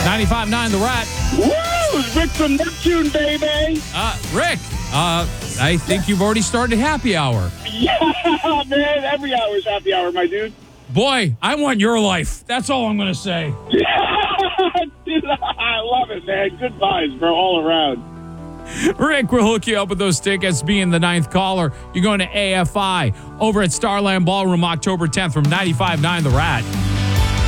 95.9 The Rat. Woo! It's Rick from Neptune, baby. Rick, I think you've already started happy hour. Yeah, man. Every hour is happy hour, my dude. Boy, I want your life. That's all I'm going to say. Dude, I love it, man. Good vibes, bro, all around. Rick, we'll hook you up with those tickets. Being the 9th caller, you're going to AFI over at Starland Ballroom October 10th from 95.9 The Rat.